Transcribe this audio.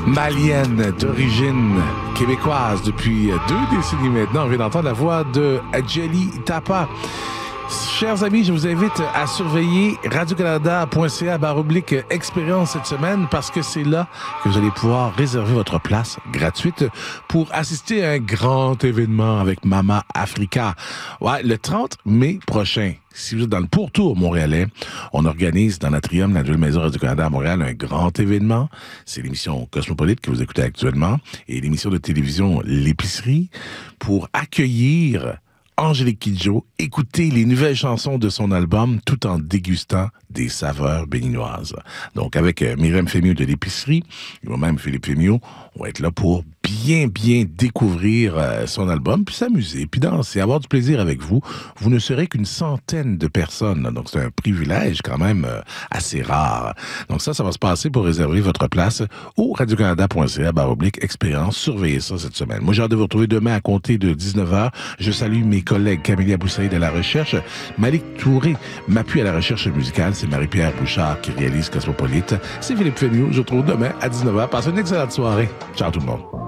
Malienne d'origine québécoise depuis 2 décennies maintenant. On vient d'entendre la voix de Adjeli Tapa. Chers amis, je vous invite à surveiller radiocanada.ca/expérience cette semaine parce que c'est là que vous allez pouvoir réserver votre place gratuite pour assister à un grand événement avec Mama Africa. Ouais, le 30 mai prochain. Si vous êtes dans le pourtour montréalais, on organise dans l'Atrium, la nouvelle maison Radio-Canada à Montréal, un grand événement. C'est l'émission Cosmopolite que vous écoutez actuellement et l'émission de télévision L'Épicerie pour accueillir Angélique Kidjo, écouter les nouvelles chansons de son album tout en dégustant des saveurs béninoises. Donc, avec Myriam Fémieux de l'Épicerie et moi-même, Philippe Fémieux, on va être là pour bien découvrir son album, puis s'amuser, puis danser, avoir du plaisir avec vous. Vous ne serez qu'une centaine de personnes, donc c'est un privilège quand même assez rare. Donc ça va se passer pour réserver votre place au radiocanada.ca/expérience. Surveillez ça cette semaine. Moi, j'ai hâte de vous retrouver demain à compter de 19h. Je salue mes collègues Camélia Boussaïd à la recherche. Malik Touré m'appuie à la recherche musicale. C'est Marie-Pierre Bouchard qui réalise Cosmopolite. C'est Philippe Fémieux. Je vous retrouve demain à 19h. Passez une excellente soirée. Ciao tout le monde.